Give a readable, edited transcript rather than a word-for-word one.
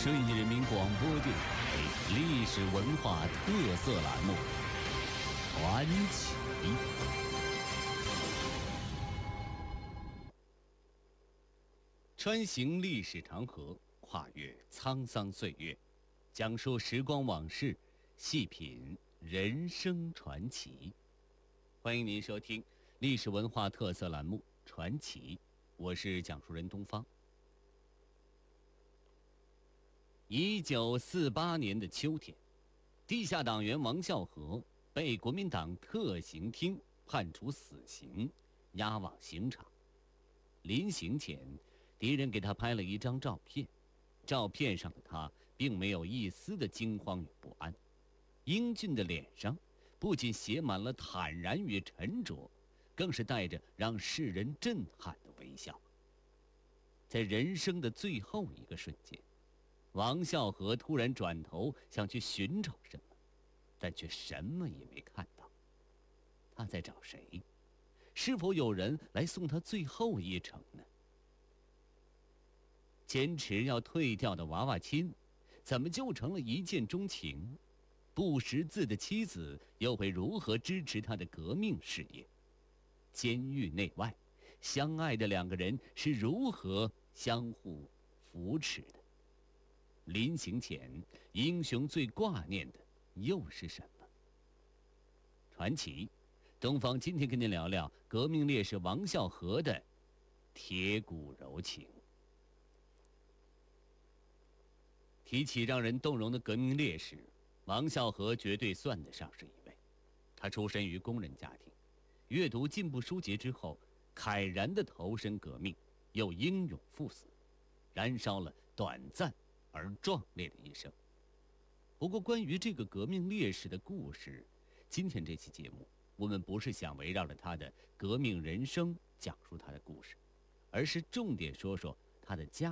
顺义人民广播电台历史文化特色栏目《传奇》。穿行历史长河，跨越沧桑岁月，讲述时光往事，细品人生传奇。欢迎您收听历史文化特色栏目《传奇》，我是讲述人东方。1948年的秋天，地下党员王孝和被国民党特刑厅判处死刑，押往刑场。临刑前，敌人给他拍了一张照片，照片上的他并没有一丝的惊慌与不安，英俊的脸上不仅写满了坦然与沉着，更是带着让世人震撼的微笑。在人生的最后一个瞬间，王孝和突然转头想去寻找什么，但却什么也没看到。他在找谁？是否有人来送他最后一程呢？坚持要退掉的娃娃亲，怎么就成了一见钟情？不识字的妻子又会如何支持他的革命事业？监狱内外，相爱的两个人是如何相互扶持的？临行前，英雄最挂念的又是什么？传奇，东方今天跟您聊聊革命烈士王孝和的铁骨柔情。提起让人动容的革命烈士，王孝和绝对算得上是一位。他出身于工人家庭，阅读进步书籍之后，慨然地投身革命，又英勇赴死，燃烧了短暂而壮烈的一生。不过关于这个革命烈士的故事，今天这期节目我们不是想围绕着他的革命人生讲述他的故事，而是重点说说他的家